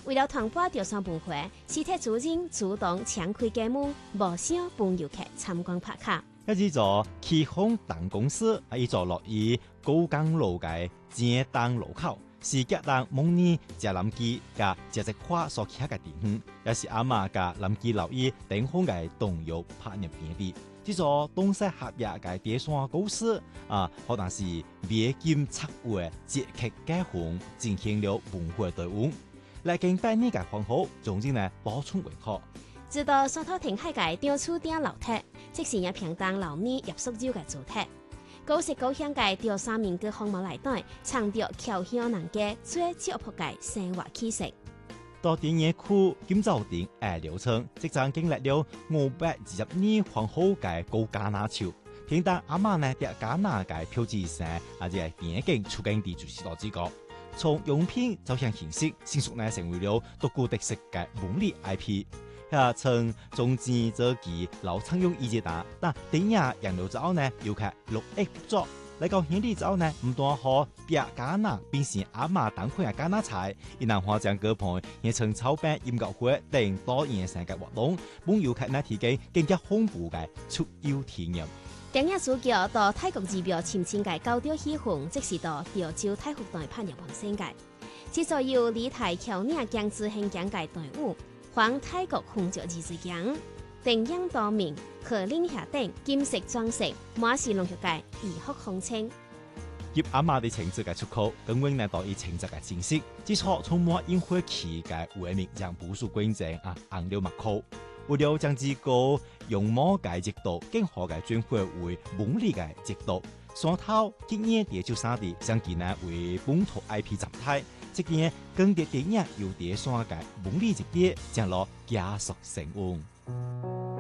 為了傳播潮汕文化，市鐵主任主動搶開節目，無少本遊客參觀拍卡。 一支座啟豐燈公司一座落於高江路嘅正燈路口，是吉當夢妮隻臨記嘅隻隻花所起嘅地方，也是阿媽嘅臨記留意頂峰嘅動搖拍入邊啲。呢座東西合約嘅碟山故事可能是美金策劃節劇解紅進行了文化對話。嚟經百年嘅皇后，總之呢補充為好。 直到山頭停海嘅吊厝頂樓梯，即是也平當老年入宿酒嘅主題。高色高香嘅吊山民歌項目內底，唱着僑鄉人嘅最質樸嘅生活氣息。 到電影區金枣店流程，即將經歷了520年皇后嘅高加納潮，聽到阿媽呢啲加納嘅標誌性，或者係邊境出境地就是多幾個。從用片走向形式，迅速呢成為了獨具特色嘅文理 IP。從中間做起老常用一節打，但電影贏了之後呢，又開6億不作。嚟到顯地之後呢，唔單可別加納變成阿媽當款嘅加納菜，亦能化將各盤亦從草餅音樂會等多元性嘅活動，幫遊客呢提供更加豐富嘅出遊體驗。 電影主角到泰國寺廟親親嘅高調戲紅，即是到潮州太湖內拍入本身嘅，製作由李台橋嶺江之興江嘅隊伍。環泰國紅石二之江，定影多名，河嶺下頂金色裝飾，馬是龍血界異曲風情。 入阿媽的情節嘅出口，更永呢到以情節嘅展示，之初充滿煙火氣嘅畫面，將無數觀眾紅了目眶。為了將之個用魔嘅節度，更好嘅轉化為文理嘅節度，山頭今年第九三地相繼呢為本土 IP 狀態。即件更迭電影由碟山嘅文理節點，將落加速升溫。